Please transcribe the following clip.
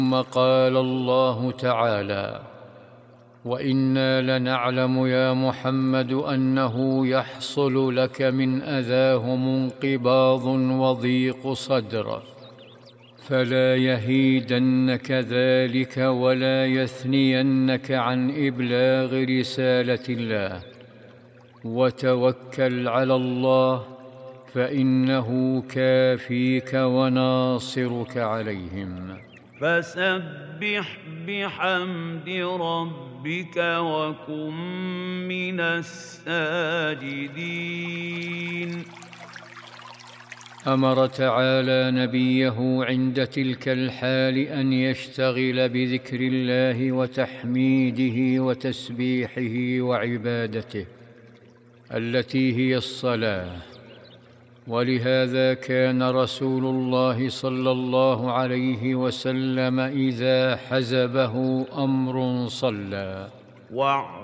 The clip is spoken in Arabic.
ثم قال الله تعالى: وإنا لنعلم يا محمد أنه يحصل لك من أذاهم انقباض وضيق صدر، فلا يهيدنك ذلك ولا يثنينك عن إبلاغ رسالة الله، وتوكل على الله فإنه كافيك وناصرك عليهم. فسبح بحمد ربك وكن من الساجدين. أمر تعالى نبيه عند تلك الحال أن يشتغل بذكر الله وتحميده وتسبيحه وعبادته التي هي الصلاة، ولهذا كان رسول الله صلى الله عليه وسلم إذا حزبه أمر صلى.